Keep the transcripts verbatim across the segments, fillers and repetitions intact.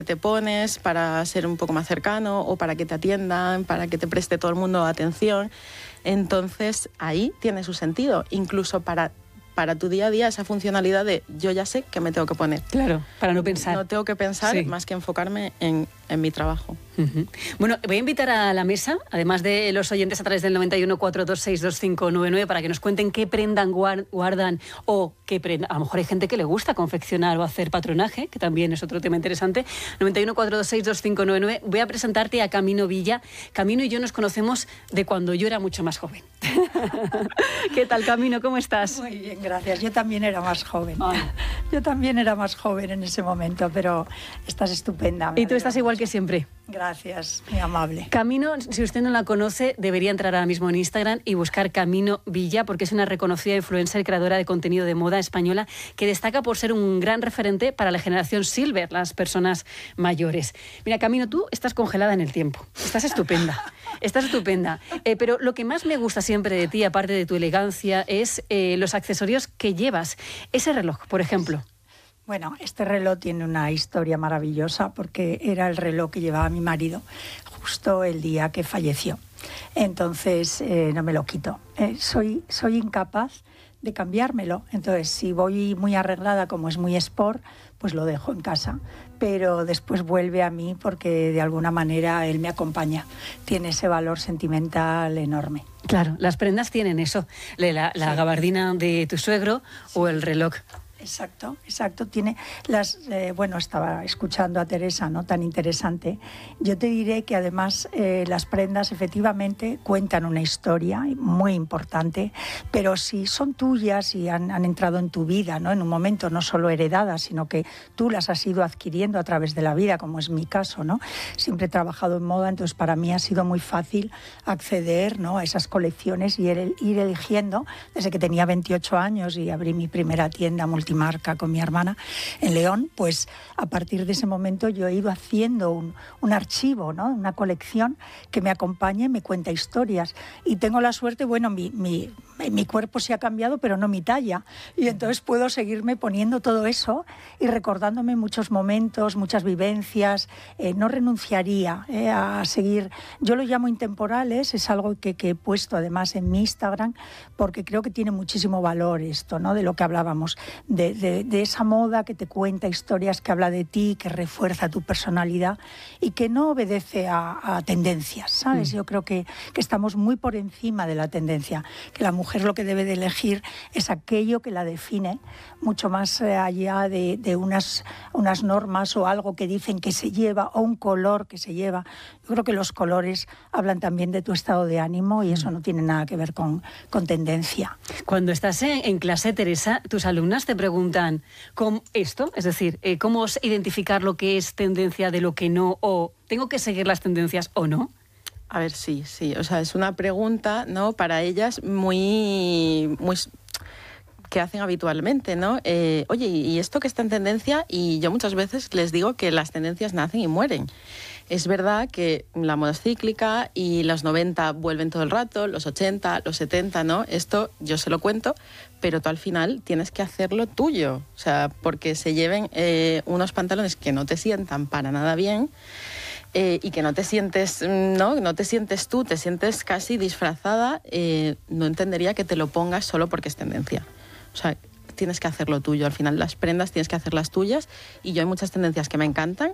te pones para ser un poco más cercano o para que te atiendan, para que te preste todo el mundo atención. Entonces ahí tiene su sentido, incluso para, para tu día a día, esa funcionalidad de yo ya sé que me tengo que poner. Claro, para no pensar. No tengo que pensar sí. más que enfocarme en, en mi trabajo. Uh-huh. Bueno, voy a invitar a la mesa, además de los oyentes a través del noventa y uno, cuatro dos seis, dos cinco nueve nueve, para que nos cuenten qué prenda guardan o qué prenda. A lo mejor hay gente que le gusta confeccionar o hacer patronaje, que también es otro tema interesante. noventa y uno, cuatro dos seis, dos cinco nueve nueve. Voy a presentarte a Camino Villa. Camino y yo nos conocemos de cuando yo era mucho más joven. ¿Qué tal, Camino? ¿Cómo estás? Muy bien, gracias. Yo también era más joven. Ay. Yo también era más joven en ese momento, pero estás estupenda. Y tú estás igual que siempre. Gracias, muy amable. Camino, si usted no la conoce, debería entrar ahora mismo en Instagram y buscar Camino Villa, porque es una reconocida influencer y creadora de contenido de moda española que destaca por ser un gran referente para la generación Silver, las personas mayores. Mira, Camino, tú estás congelada en el tiempo. Estás estupenda. Estás estupenda. Eh, pero lo que más me gusta siempre de ti, aparte de tu elegancia, es eh, los accesorios que llevas. Ese reloj, por ejemplo. Bueno, este reloj tiene una historia maravillosa porque era el reloj que llevaba mi marido justo el día que falleció. Entonces eh, no me lo quito. Eh, soy, soy incapaz de cambiármelo. Entonces, si voy muy arreglada, como es muy sport, pues lo dejo en casa. Pero después vuelve a mí porque de alguna manera él me acompaña. Tiene ese valor sentimental enorme. Claro, las prendas tienen eso. La, la sí. gabardina de tu suegro sí. o el reloj. Exacto, exacto. Tiene las, eh, bueno, estaba escuchando a Teresa, ¿no? Tan interesante. Yo te diré que además eh, las prendas efectivamente cuentan una historia muy importante, pero si son tuyas y han, han entrado en tu vida, ¿no? En un momento no solo heredadas, sino que tú las has ido adquiriendo a través de la vida, como es mi caso, ¿no? Siempre he trabajado en moda, entonces para mí ha sido muy fácil acceder, ¿no? a esas colecciones y ir, ir eligiendo desde que tenía veintiocho años y abrí mi primera tienda multi marca con mi hermana en León, pues a partir de ese momento yo he ido haciendo un, un archivo, ¿no? Una colección que me acompaña y me cuenta historias. Y tengo la suerte, bueno, mi, mi, mi cuerpo se ha cambiado, pero no mi talla. Y entonces puedo seguirme poniendo todo eso y recordándome muchos momentos, muchas vivencias. Eh, no renunciaría eh, a seguir. Yo lo llamo intemporales, es algo que, que he puesto además en mi Instagram, porque creo que tiene muchísimo valor esto, ¿no? De lo que hablábamos, de De, de, de esa moda que te cuenta historias, que habla de ti, que refuerza tu personalidad y que no obedece a, a tendencias, ¿sabes? Mm. Yo creo que, que estamos muy por encima de la tendencia, que la mujer lo que debe de elegir es aquello que la define, mucho más allá de, de unas, unas normas o algo que dicen que se lleva o un color que se lleva. Yo creo que los colores hablan también de tu estado de ánimo y eso no tiene nada que ver con, con tendencia. Cuando estás en, en clase, Teresa, tus alumnas te preguntan ¿cómo esto? Es decir, eh, ¿cómo identificar lo que es tendencia de lo que no? ¿O tengo que seguir las tendencias o no? A ver, sí, sí. O sea, es una pregunta, ¿no? Para ellas muy... muy que hacen habitualmente, ¿no? Eh, oye, ¿y esto que está en tendencia? Y yo muchas veces les digo que las tendencias nacen y mueren. Es verdad que la moda es cíclica y los noventa vuelven todo el rato, los ochenta, los setenta, ¿no? Esto yo se lo cuento, pero tú al final tienes que hacerlo tuyo. O sea, porque se lleven eh, unos pantalones que no te sientan para nada bien eh, y que no te sientes, ¿no? No te sientes tú, te sientes casi disfrazada, eh, no entendería que te lo pongas solo porque es tendencia. O sea, tienes que hacerlo tuyo. Al final las prendas tienes que hacerlas tuyas y yo hay muchas tendencias que me encantan,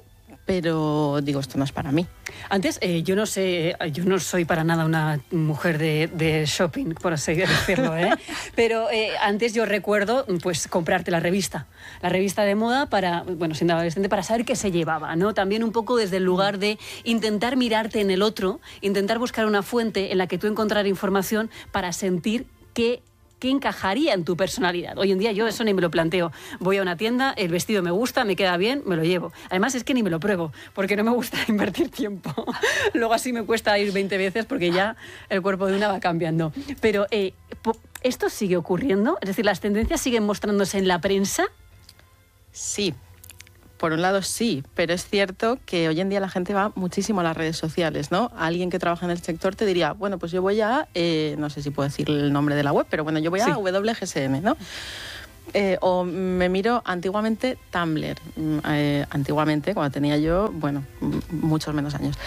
pero digo, esto no es para mí. Antes, eh, yo no sé, yo no soy para nada una mujer de, de shopping, por así decirlo, ¿eh? Pero eh, antes yo recuerdo, pues, comprarte la revista, la revista de moda para, bueno, siendo adolescente, para saber qué se llevaba, ¿no? También un poco desde el lugar de intentar mirarte en el otro, intentar buscar una fuente en la que tú encontrar información para sentir que ¿qué encajaría en tu personalidad? Hoy en día yo eso ni me lo planteo. Voy a una tienda, el vestido me gusta, me queda bien, me lo llevo. Además es que ni me lo pruebo, porque no me gusta invertir tiempo. Luego así me cuesta ir veinte veces porque ya el cuerpo de una va cambiando. Pero eh, ¿esto sigue ocurriendo? Es decir, ¿las tendencias siguen mostrándose en la prensa? Sí. Por un lado sí, pero es cierto que hoy en día la gente va muchísimo a las redes sociales, ¿no? Alguien que trabaja en el sector te diría, bueno, pues yo voy a, eh, no sé si puedo decir el nombre de la web, pero bueno, yo voy a sí. W G S M, ¿no? Eh, o me miro antiguamente Tumblr, eh, antiguamente, cuando tenía yo, bueno, muchos menos años.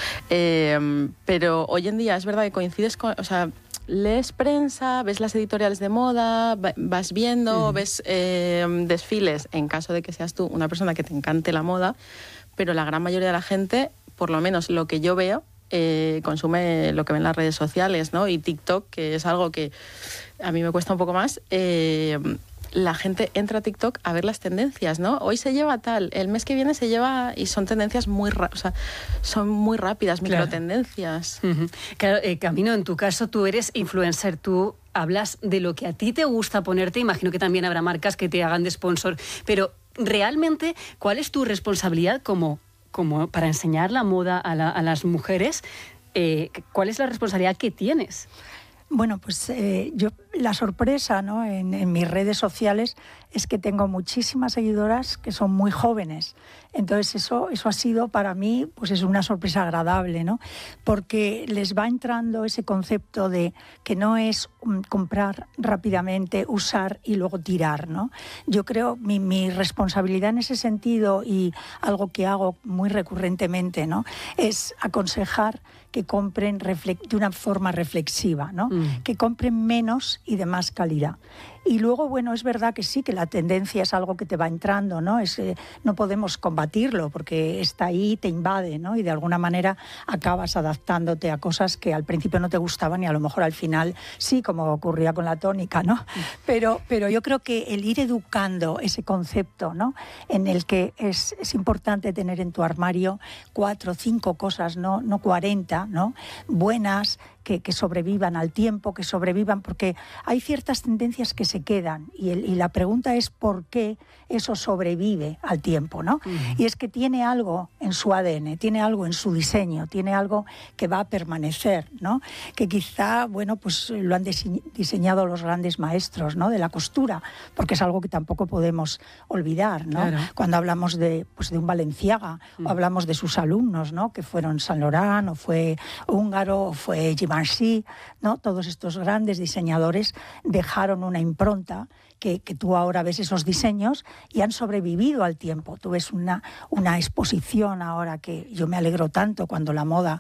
Eh, pero hoy en día es verdad que coincides con, o sea, lees prensa, ves las editoriales de moda, vas viendo, uh-huh. ves eh, desfiles, en caso de que seas tú una persona que te encante la moda, pero la gran mayoría de la gente, por lo menos lo que yo veo, eh, consume lo que ven las redes sociales, ¿no? Y TikTok, que es algo que a mí me cuesta un poco más, eh, la gente entra a TikTok a ver las tendencias, ¿no? Hoy se lleva tal, el mes que viene se lleva, y son tendencias muy, o sea, son muy rápidas, claro. Microtendencias. Uh-huh. Claro, eh, Camino, en tu caso tú eres influencer, tú hablas de lo que a ti te gusta ponerte, imagino que también habrá marcas que te hagan de sponsor, pero realmente, ¿cuál es tu responsabilidad como, como para enseñar la moda a, la, a las mujeres? Eh, ¿Cuál es la responsabilidad que tienes? Bueno, pues eh, yo la sorpresa, ¿no? en, en mis redes sociales es que tengo muchísimas seguidoras que son muy jóvenes. Entonces eso, eso ha sido para mí, pues es una sorpresa agradable, ¿no? Porque les va entrando ese concepto de que no es um, comprar rápidamente, usar y luego tirar, ¿no? Yo creo mi, mi responsabilidad en ese sentido, y algo que hago muy recurrentemente, ¿no? Es aconsejar que compren de una forma reflexiva, ¿no? Mm. Que compren menos y de más calidad. Y luego, bueno, es verdad que sí, que la tendencia es algo que te va entrando, ¿no? Es, eh, no podemos combatirlo porque está ahí, te invade, ¿no? Y de alguna manera acabas adaptándote a cosas que al principio no te gustaban y a lo mejor al final sí, como ocurría con la tónica, ¿no? Pero, pero yo creo que el ir educando ese concepto, ¿no? En el que es, es importante tener en tu armario cuatro o cinco cosas, ¿no? No cuarenta, ¿no? Buenas, Que, que sobrevivan al tiempo, que sobrevivan, porque hay ciertas tendencias que se quedan y, el, y la pregunta es por qué eso sobrevive al tiempo, ¿no? Uh-huh. Y es que tiene algo en su A D N, tiene algo en su diseño, tiene algo que va a permanecer, ¿no? Que quizá, bueno, pues lo han dise- diseñado los grandes maestros, ¿no? De la costura, porque es algo que tampoco podemos olvidar, ¿no? Claro. Cuando hablamos de, pues de un Balenciaga, uh-huh. o hablamos de sus alumnos, ¿no? Que fueron Saint Laurent, o fue húngaro, o fue Givenchy, ¿no? Todos estos grandes diseñadores dejaron una impronta que, que tú ahora ves esos diseños y han sobrevivido al tiempo. Tú ves una, una exposición ahora que yo me alegro tanto cuando la moda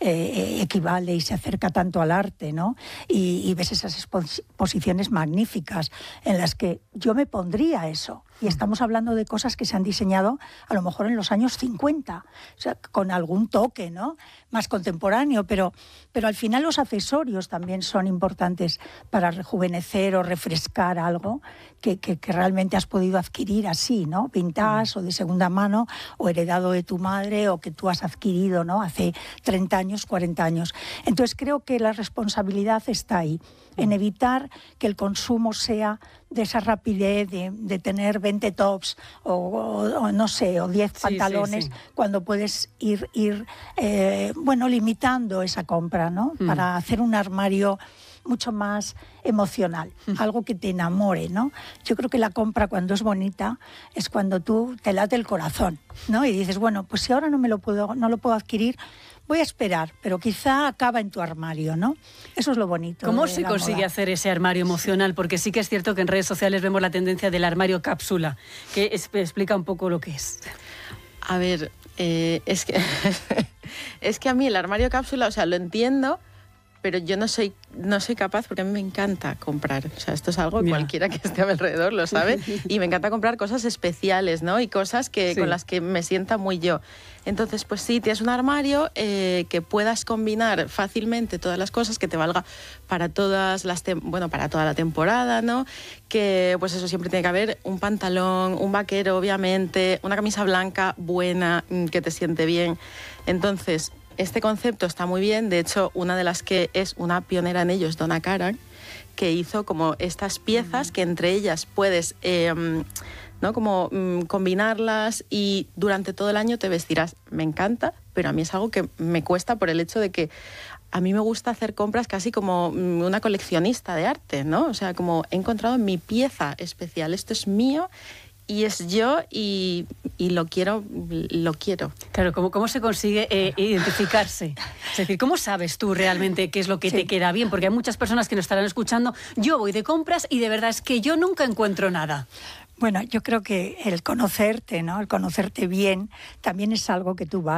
eh, equivale y se acerca tanto al arte, ¿no? Y, y ves esas exposiciones magníficas en las que yo me pondría eso. Y estamos hablando de cosas que se han diseñado a lo mejor en los años cincuenta, o sea, con algún toque, ¿no? Más contemporáneo, pero, pero al final los accesorios también son importantes para rejuvenecer o refrescar algo que, que, que realmente has podido adquirir así, ¿no? Vintage mm. o de segunda mano, o heredado de tu madre, o que tú has adquirido, ¿no? Hace treinta años, cuarenta años. Entonces creo que la responsabilidad está ahí, en evitar que el consumo sea de esa rapidez de, de tener veinte tops o, o, o no sé, o diez sí, pantalones, sí, sí. cuando puedes ir, ir eh, bueno, limitando esa compra, ¿no? Mm. Para hacer un armario mucho más emocional, mm. algo que te enamore, ¿no? Yo creo que la compra, cuando es bonita, es cuando tú te late el corazón, ¿no? Y dices, bueno, pues si ahora no me lo puedo, no lo puedo adquirir, voy a esperar, pero quizá acaba en tu armario, ¿no? Eso es lo bonito. ¿Cómo se consigue moda. hacer ese armario emocional? Porque sí que es cierto que en redes sociales vemos la tendencia del armario cápsula, que es, explica un poco lo que es. A ver, eh, es que es que a mí el armario cápsula, o sea, lo entiendo, pero yo no soy, no soy capaz, porque a mí me encanta comprar. O sea, esto es algo que Mira. cualquiera que esté a mi alrededor lo sabe. Y me encanta comprar cosas especiales, ¿no? Y cosas que, sí. con las que me sienta muy yo. Entonces, pues sí, tienes un armario eh, que puedas combinar fácilmente todas las cosas, que te valga para todas las tem- bueno, para toda la temporada, ¿no? Que, pues eso, siempre tiene que haber un pantalón, un vaquero, obviamente, una camisa blanca buena, que te siente bien. Entonces, este concepto está muy bien. De hecho, una de las que es una pionera en ello es Donna Karan, que hizo como estas piezas que entre ellas puedes eh, ¿no? como mm, combinarlas y durante todo el año te vestirás. Me encanta, pero a mí es algo que me cuesta por el hecho de que a mí me gusta hacer compras casi como una coleccionista de arte, ¿no? O sea, como he encontrado mi pieza especial, esto es mío y es yo y, y lo quiero, lo quiero. Claro, ¿cómo, cómo se consigue eh, identificarse? Es decir, ¿cómo sabes tú realmente qué es lo que sí. te queda bien? Porque hay muchas personas que nos estarán escuchando. Yo voy de compras y de verdad es que yo nunca encuentro nada. Bueno, yo creo que el conocerte, ¿no? El conocerte bien también es algo que tú vas